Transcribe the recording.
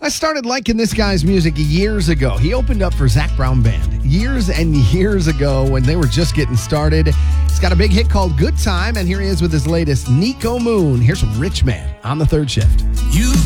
I started liking this guy's music years ago. He opened up for Zac Brown Band years and years ago when they were just getting started. He's got a big hit called Good Time, and here he is with his latest, Nico Moon. Here's Rich Man on the third shift. You